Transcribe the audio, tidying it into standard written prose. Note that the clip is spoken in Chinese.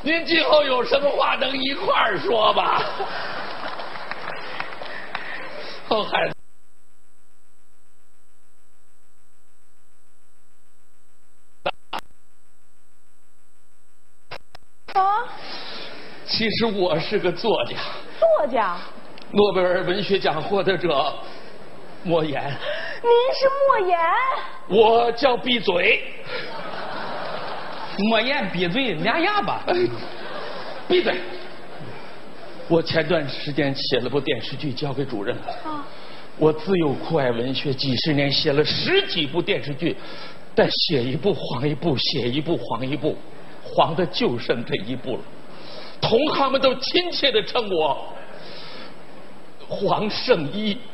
您今后有什么话能一块儿说吧？哦，孩子。 啊， 其实我是个作家， 作家。 诺贝尔文学奖获得者莫言。 您是莫言？ 我叫闭嘴。 莫言闭嘴，俩哑巴。 闭嘴！我前段时间写了部电视剧交给主任了。 啊。 我自幼酷爱文学，几十年写了10几部电视剧，但写一部黄一部，写一部黄一部，黄的就剩这一部了。同行们都亲切地称我黄圣依。